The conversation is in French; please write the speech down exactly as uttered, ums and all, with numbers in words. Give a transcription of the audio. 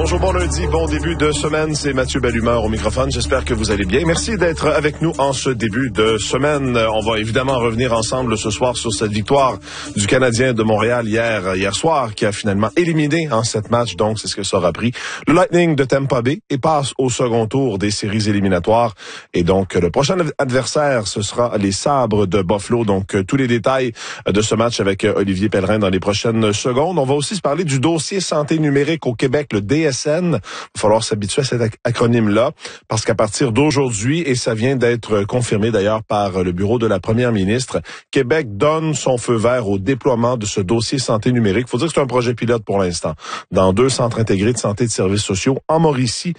bonjour, bon lundi, bon début de semaine. C'est Mathieu Bellumeur au microphone. J'espère que vous allez bien. Merci d'être avec nous en ce début de semaine. On va évidemment revenir ensemble ce soir sur cette victoire du Canadien de Montréal hier, hier soir, qui a finalement éliminé en sept matchs. Donc, c'est ce que ça aura pris le Lightning de Tampa Bay et passe au second tour des séries éliminatoires. Et donc, le prochain adversaire, ce sera les Sabres de Buffalo. Donc, tous les détails de ce match avec Olivier Pellerin dans les prochaines secondes. On va aussi se parler du dossier santé numérique au Québec, le D S N. Il va falloir s'habituer à cet ac- acronyme-là, parce qu'à partir d'aujourd'hui, et ça vient d'être confirmé d'ailleurs par le bureau de la première ministre, Québec donne son feu vert au déploiement de ce dossier santé numérique. Il faut dire que c'est un projet pilote pour l'instant, dans deux centres intégrés de santé et de services sociaux, en Mauricie